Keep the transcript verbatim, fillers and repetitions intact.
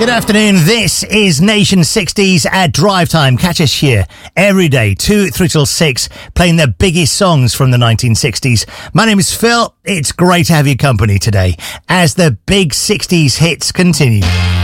Good afternoon. This is Nation sixties at Drive Time. Catch us here every day, two, three till six, playing the biggest songs from the nineteen sixties. My name is Phil. It's great to have your company today as the big sixties hits continue.